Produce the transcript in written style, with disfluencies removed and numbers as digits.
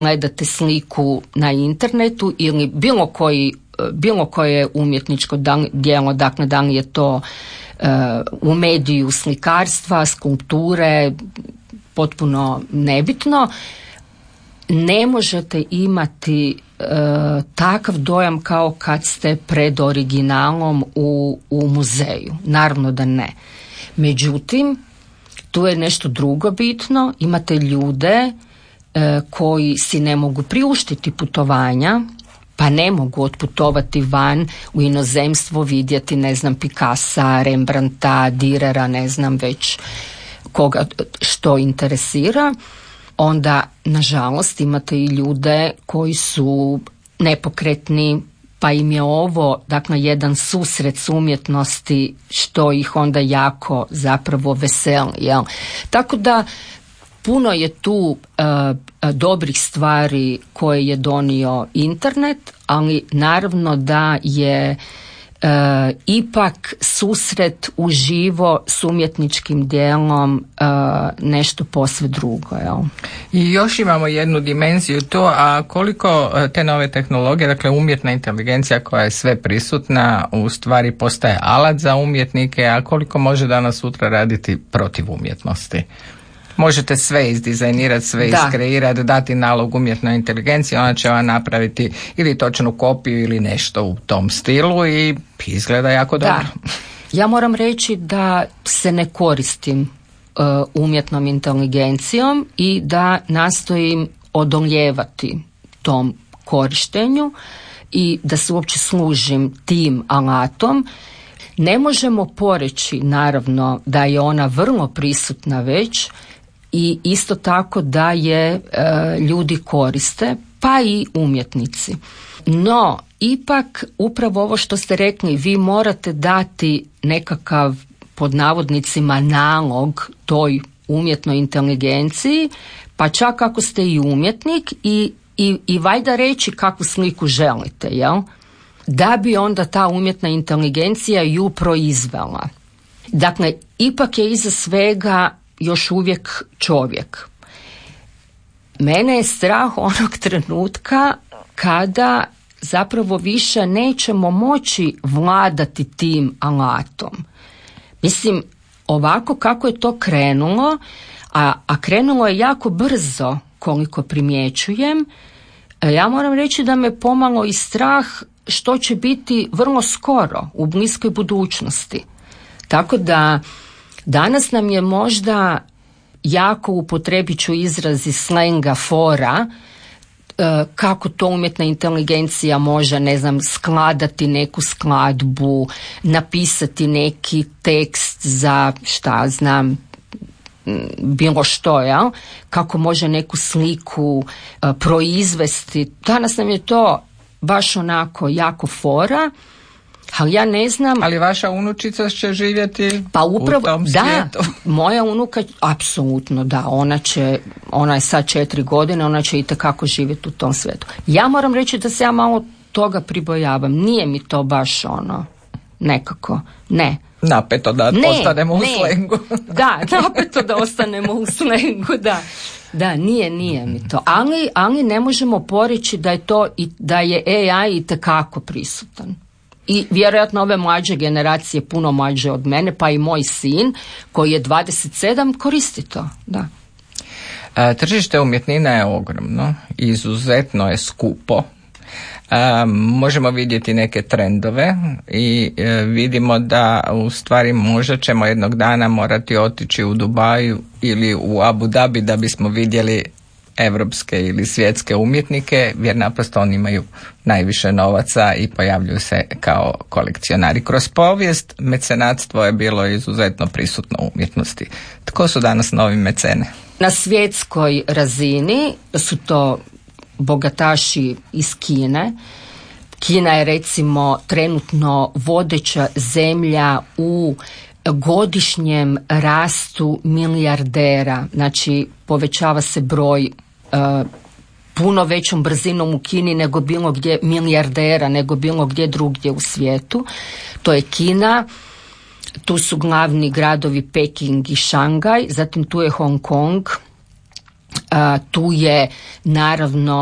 gledate sliku na internetu ili bilo koje umjetničko djelo, dakle da li je to u mediju slikarstva, skulpture, potpuno nebitno, ne možete imati takav dojam kao kad ste pred originalom u muzeju. Naravno da ne. Međutim, tu je nešto drugo bitno. Imate ljude koji si ne mogu priuštiti putovanja, pa ne mogu otputovati van u inozemstvo, vidjeti, ne znam, Picassa, Rembrandta, Dürera, ne znam već koga što interesira. Onda, nažalost, imate i ljude koji su nepokretni, pa im je ovo, dakle, jedan susret s umjetnosti što ih onda jako zapravo veseli, jel? Tako da puno je tu dobrih stvari koje je donio internet, ali naravno da je ipak susret uživo s umjetničkim djelom nešto posve drugo. Jel? I još imamo jednu dimenziju to, a koliko te nove tehnologije, dakle umjetna inteligencija koja je sve prisutna, u stvari postaje alat za umjetnike, a koliko može danas sutra raditi protiv umjetnosti? Možete sve izdizajnirati, sve iskreirati, dati nalog umjetnoj inteligenciji, ona će vam napraviti ili točnu kopiju ili nešto u tom stilu i izgleda jako dobro. Ja moram reći da se ne koristim umjetnom inteligencijom i da nastojim odoljevati tom korištenju i da se uopće služim tim alatom. Ne možemo poreći, naravno, da je ona vrlo prisutna već i isto tako da je ljudi koriste, pa i umjetnici. No, ipak upravo ovo što ste rekli, vi morate dati nekakav, pod navodnicima, nalog toj umjetnoj inteligenciji, pa čak ako ste i umjetnik i valjda reći kakvu sliku želite, jel? Da bi onda ta umjetna inteligencija ju proizvela. Dakle, ipak je iza svega još uvijek čovjek. Mene je strah onog trenutka kada zapravo više nećemo moći vladati tim alatom. Mislim, ovako kako je to krenulo, a krenulo je jako brzo koliko primjećujem, ja moram reći da me pomalo i strah što će biti vrlo skoro u bliskoj budućnosti. Tako da danas nam je možda jako, upotrebit ću izrazi slenga, fora, kako to umjetna inteligencija može, ne znam, skladati neku skladbu, napisati neki tekst za, šta znam, bilo što, jel? Kako može neku sliku proizvesti. Danas nam je to baš onako jako fora, ali ja ne znam... Ali vaša unučica će živjeti pa upravo, u tom svijetu? Da, moja unuka, apsolutno da, ona je sad 4 godine, ona će itekako živjeti u tom svijetu. Ja moram reći da se ja malo toga pribojavam, nije mi to baš nekako, ne. Napeto da ostanemo u slengu. Da, napeto da ostanemo u slengu, da. Da, nije mi to. Ali ne možemo poreći da je AI itekako prisutan. I vjerojatno ove mlađe generacije, puno mlađe od mene, pa i moj sin koji je 27, koristi to, da. Tržište umjetnina je ogromno, izuzetno je skupo. Možemo vidjeti neke trendove i vidimo da u stvari možda ćemo jednog dana morati otići u Dubaju ili u Abu Dhabi da bismo vidjeli evropske ili svjetske umjetnike, jer naprosto oni imaju najviše novaca i pojavljuju se kao kolekcionari. Kroz povijest mecenatstvo je bilo izuzetno prisutno u umjetnosti. Tko su danas novi mecene? Na svjetskoj razini su to bogataši iz Kine. Kina je recimo trenutno vodeća zemlja u godišnjem rastu milijardera, znači povećava se broj puno većom brzinom u Kini nego bilo gdje milijardera, nego bilo gdje drugdje u svijetu. To je Kina, tu su glavni gradovi Peking i Šangaj, zatim tu je Hong Kong, Tu je naravno